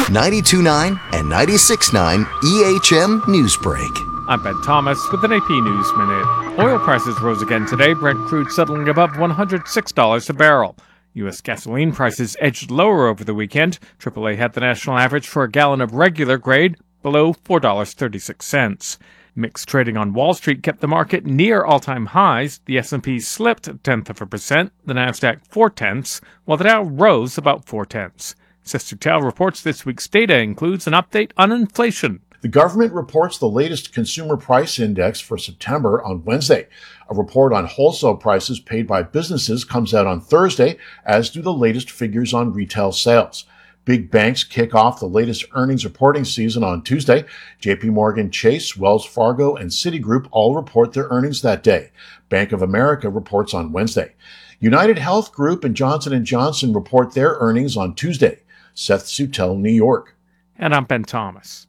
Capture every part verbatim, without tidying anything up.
ninety-two point nine and ninety-six point nine E H M Newsbreak. I'm Ben Thomas with an A P News Minute. Oil prices rose again today, Brent crude settling above one hundred six dollars a barrel. U S gasoline prices edged lower over the weekend. triple A had the national average for a gallon of regular grade below four dollars and thirty-six cents. Mixed trading on Wall Street kept the market near all-time highs. The S and P slipped a tenth of a percent, the Nasdaq four-tenths, while the Dow rose about four-tenths. Sestutel reports this week's data includes an update on inflation. The government reports the latest consumer price index for September on Wednesday. A report on wholesale prices paid by businesses comes out on Thursday, as do the latest figures on retail sales. Big banks kick off the latest earnings reporting season on Tuesday. J P Morgan Chase, Wells Fargo, and Citigroup all report their earnings that day. Bank of America reports on Wednesday. United Health Group and Johnson and Johnson report their earnings on Tuesday. Seth Sutel, New York. And I'm Ben Thomas.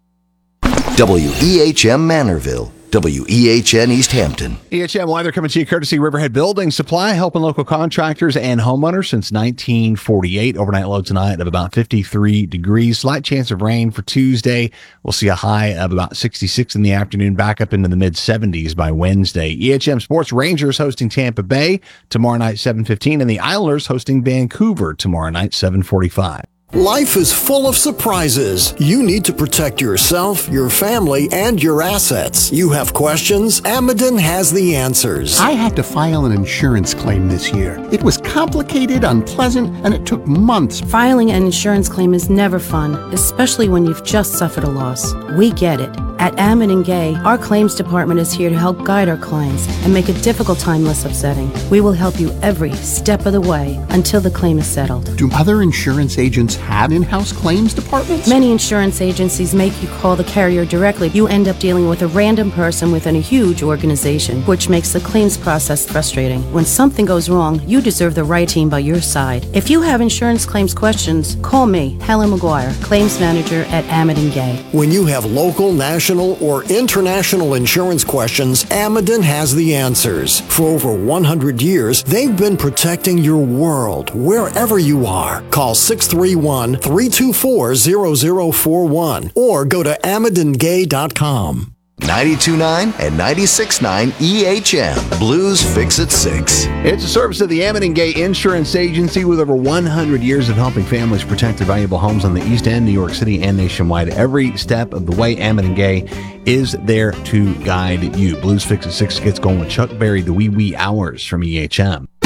W E H M Manorville, W E H N East Hampton. E H M weather coming to you courtesy Riverhead Building Supply, helping local contractors and homeowners since nineteen forty-eight. Overnight low tonight of about fifty-three degrees. Slight chance of rain for Tuesday. We'll see a high of about sixty-six in the afternoon, back up into the mid seventies by Wednesday. E H M Sports, Rangers hosting Tampa Bay tomorrow night, seven fifteen, and the Islanders hosting Vancouver tomorrow night, seven forty-five. Life is full of surprises. You need to protect yourself, your family, and your assets. You have questions? Ameden has the answers. I had to file an insurance claim this year. It was complicated, unpleasant, and it took months. Filing an insurance claim is never fun, especially when you've just suffered a loss. We get it. At Ameden Gay, our claims department is here to help guide our clients and make a difficult time less upsetting. We will help you every step of the way until the claim is settled. Do other insurance agents have in-house claims departments? Many insurance agencies make you call the carrier directly. You end up dealing with a random person within a huge organization, which makes the claims process frustrating. When something goes wrong, you deserve the right team by your side. If you have insurance claims questions, call me, Helen McGuire, claims manager at Ameden Gay. When you have local, national, or international insurance questions, Ameden has the answers. For over one hundred years, they've been protecting your world, wherever you are. Call six three one, three two four, zero zero four one or go to ameden gay dot com. ninety-two point nine and ninety-six point nine E H M. Blues Fix at six. It's a service of the Ameden Gay Insurance Agency with over one hundred years of helping families protect their valuable homes on the East End, New York City, and nationwide. Every step of the way, Ameden Gay is there to guide you. Blues Fix at six gets going with Chuck Berry, the wee wee hours from E H M.